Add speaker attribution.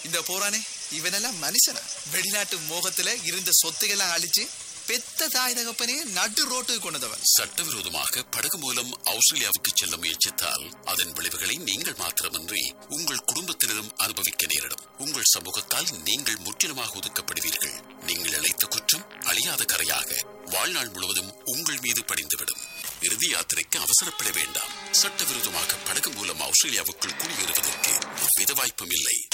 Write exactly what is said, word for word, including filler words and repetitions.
Speaker 1: இந்த போறானே இவனெல்லாம் மனுஷனா? வெளிநாட்டு மோகத்துல இருந்த சொத்துக்கெல்லாம் அழிச்சு பெத்த தாய் தகப்பனே நடு ரோட்டுக்கு கொண்டவன்.
Speaker 2: சட்டவிரோதமாக படகு மூலம் ஆஸ்திரேலியாவுக்கு செல்ல முயற்சித்தால் அதன் விளைவுகளை நீங்கள் மாத்திரமின்றி உங்கள் குடும்பத்தினரும் அனுபவிக்க நேரிடும். உங்கள் சமூகத்தால் நீங்கள் முற்றிலுமாக ஒதுக்கப்படுவீர்கள். நீங்கள் இழைத்த குற்றம் அழியாத கரையாக வாழ்நாள் முழுவதும் உங்கள் மீது படிந்துவிடும். இறுதி யாத்திரைக்கு அவசரப்பட வேண்டாம். சட்டவிரோதமாக படகு மூலம் ஆஸ்திரேலியாவுக்குள் குடியேறுவதற்கு வித வாய்ப்பும் இல்லை.